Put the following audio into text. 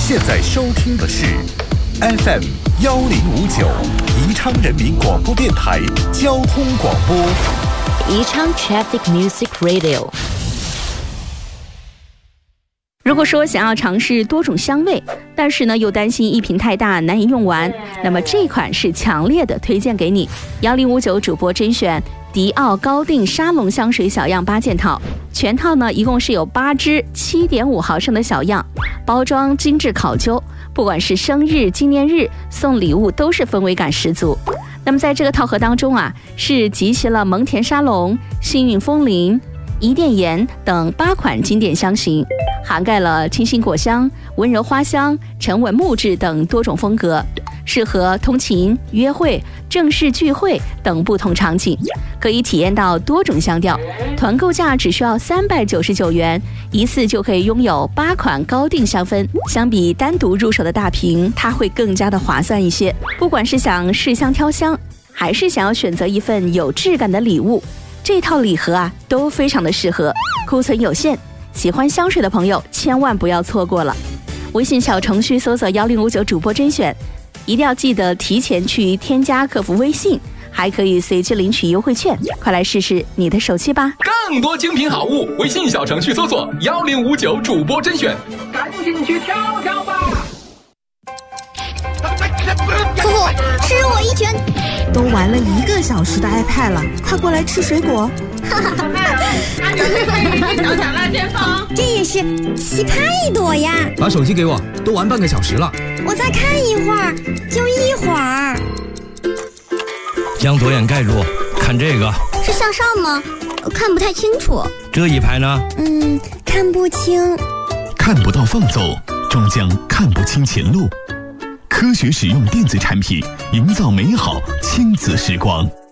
现在收听的是 FM 1059宜昌人民广播电台交通广播， 宜昌 Traffic Music Radio。 如果说想要尝试多种香味，但是呢又担心一瓶太大难以用完，那么这款是强烈的推荐给你。1059主播甄选迪奥高定沙龙香水小样8件套，全套呢一共是有8支7.5毫升的小样，包装精致考究，不管是生日、纪念日送礼物都是氛围感十足。那么在这个套盒当中啊，是集齐了蒙田沙龙、幸运风铃、伊甸盐等8款经典香型，涵盖了清新果香、温柔花香、沉稳木质等多种风格，适合通勤、约会、正式聚会等不同场景，可以体验到多种香调。团购价只需要399元，一次就可以拥有8款高定香氛。相比单独入手的大瓶，它会更加的划算一些。不管是想试香挑香，还是想要选择一份有质感的礼物，这套礼盒啊都非常的适合。库存有限，喜欢香水的朋友千万不要错过了。微信小程序搜索1059主播甄选，一定要记得提前去添加客服微信，还可以随机领取优惠券，快来试试你的手气吧。 更多精品好物，微信小程序搜索1059主播甄选，赶紧去挑挑吧。 夫妇，吃我一拳！ 都玩了1个小时的 iPad 了，快过来吃水果。 哈哈哈！ 小小辣先锋， 这也是奇葩一朵呀！ 把手机给我，都玩半个小时了。 我再看一会儿，就一会儿。 将左眼盖住，看这个。 是向上吗？看不太清楚。 这一排呢？ 看不清。 看不到放走，终将看不清前路。科学使用电子产品，营造美好亲子时光。